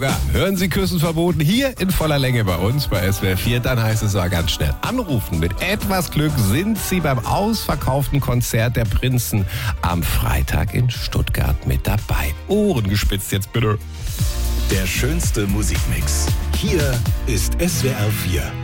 sogar. Hören Sie Küssen verboten hier in voller Länge bei uns bei SWR 4. Dann heißt es aber ganz schnell anrufen. Mit etwas Glück sind Sie beim ausverkauften Konzert der Prinzen am Freitag in Stuttgart mit dabei. Ohren gespitzt jetzt bitte. Der schönste Musikmix. Hier ist SWR 4.